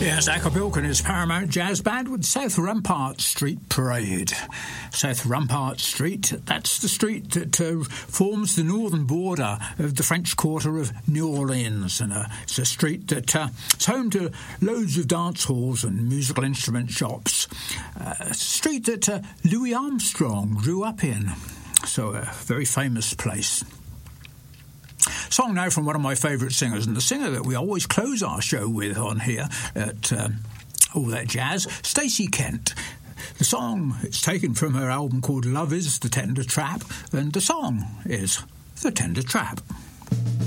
Yes, Acapulco and his Paramount Jazz Band with South Rampart Street Parade. South Rampart Street, that's the street that forms the northern border of the French Quarter of New Orleans. And it's a street that is home to loads of dance halls and musical instrument shops. It's a street that Louis Armstrong grew up in. So a very famous place. Song now from one of my favourite singers, and the singer that we always close our show with on here at All That Jazz, Stacey Kent. The song is taken from her album called Love Is the Tender Trap, and the song is The Tender Trap.